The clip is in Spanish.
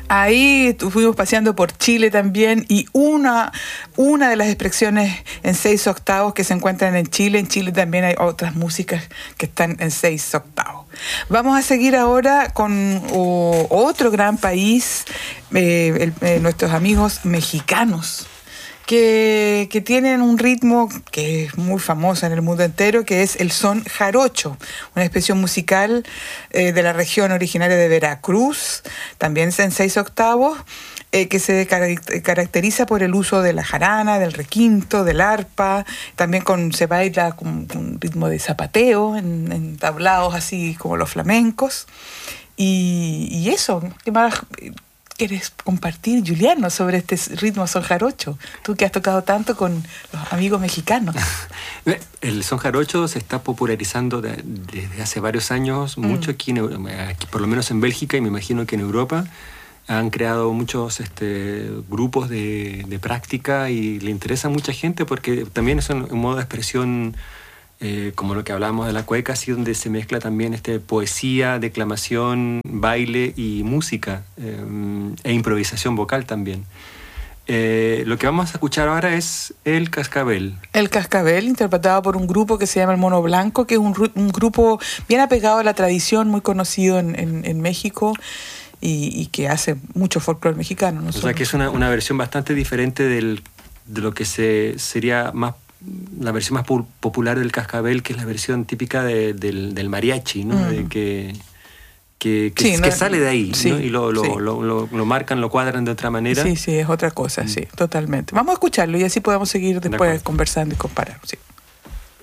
Ahí fuimos paseando por Chile también, y una de las expresiones en 6/8 que se encuentran en Chile también hay otras músicas que están en 6/8. Vamos a seguir ahora con otro gran país, nuestros amigos mexicanos, que tienen un ritmo que es muy famoso en el mundo entero, que es el son jarocho, una expresión musical de la región originaria de Veracruz, también es en 6/8, que se caracteriza por el uso de la jarana, del requinto, del arpa, también se baila con un ritmo de zapateo en tablaos así como los flamencos. Y eso, ¿qué más quieres compartir, Juliano, sobre este ritmo son jarocho? Tú que has tocado tanto con los amigos mexicanos. El son jarocho se está popularizando desde hace varios años, mucho aquí, por lo menos en Bélgica, y me imagino que en Europa han creado muchos grupos de práctica, y le interesa a mucha gente porque también es un modo de expresión, como lo que hablábamos de la cueca, así donde se mezcla también poesía, declamación, baile y música, e improvisación vocal también. Lo que vamos a escuchar ahora es El Cascabel. El Cascabel, interpretado por un grupo que se llama El Mono Blanco, que es un grupo bien apegado a la tradición, muy conocido en México, y que hace mucho folclore mexicano, ¿no? O sea que es una versión bastante diferente de lo que sería más la versión más popular del cascabel, que es la versión típica del mariachi, ¿no? Que sale de ahí, sí, ¿no? Y lo marcan, lo cuadran de otra manera. Sí, es otra cosa, sí, totalmente. Vamos a escucharlo y así podemos seguir después conversando y comparar, sí.